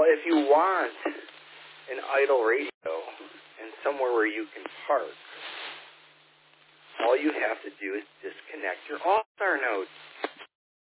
Well, if you want an idle radio and somewhere where you can park, all you have to do is disconnect your All-Star nodes.